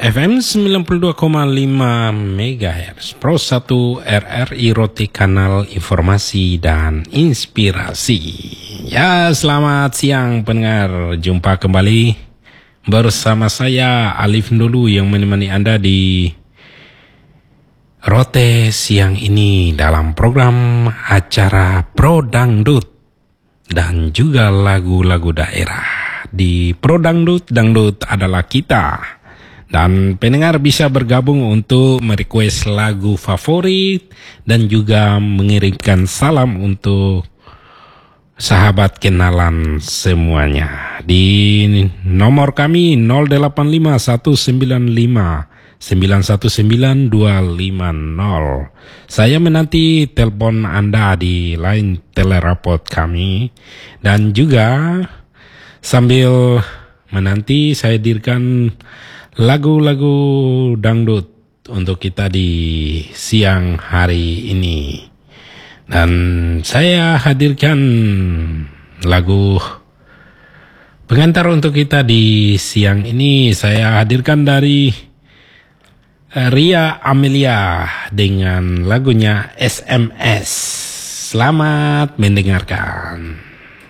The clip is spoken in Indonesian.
FM 92,5 MHz Pro 1 RRI Roti Kanal Informasi dan Inspirasi. Ya, selamat siang pendengar. Jumpa kembali bersama saya Alif Ndulu yang menemani Anda di Rote siang ini dalam program acara Pro Dangdut dan juga lagu-lagu daerah. Di Pro Dangdut, dangdut adalah kita. Dan pendengar bisa bergabung untuk merequest lagu favorit dan juga mengirimkan salam untuk sahabat kenalan semuanya. Di nomor kami 085195919250. Saya menanti telepon Anda di line telerapot kami. Dan juga sambil menanti saya hadirkan lagu-lagu dangdut untuk kita di siang hari ini. Dan saya hadirkan lagu pengantar untuk kita di siang ini. Saya hadirkan dari Ria Amelia dengan lagunya SMS. Selamat mendengarkan.